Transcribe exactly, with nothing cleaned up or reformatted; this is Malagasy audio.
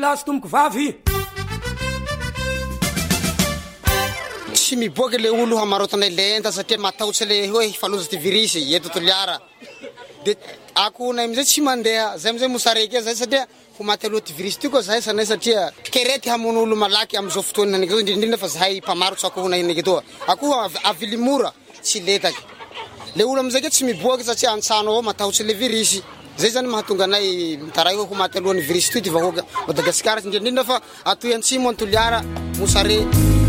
Lasy tomoko vavy. Tsy miboaka le olo hamarotana lenta satria matahotsy le hoe faloza ty virus eto Toliara. De ako na amizay tsy mandeha, zay amizay mosareky zay satria ho maty aloha ty virus ty koa zahay sanay satria kerety hamono olo malaky amizao fotoana nake indrindra fa zahay mpamarotsy ako na nake toa. Ako avily mora tsy letaky. Le olo amizay ke tsy miboaka satria antsano ao matahotsy le virus. Zay zany mahatonga anay mitaray hoe ho maty alohan'ny virus ty ty vahoaka Madagasikara indrindra fa atoy Antsimo Toliara Mosare.